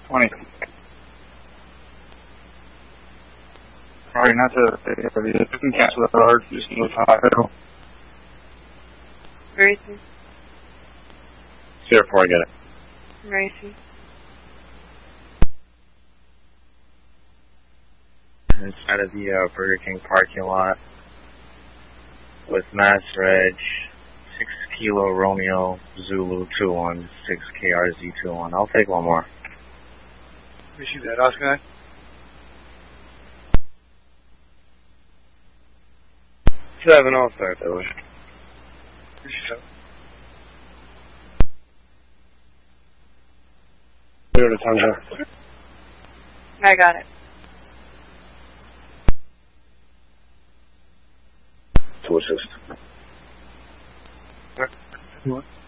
20. Sorry, not to you can cancel the card, just move high. Where is he? Sierra 4, I get it. Where is he? Inside of the Burger King parking lot with Mass Reg 6 Kilo Romeo Zulu 21 6 KRZ 21. I'll take one more. We shoot that Oscar. 7, I'll start that way. Zero to Tango. I got it. To assist. What?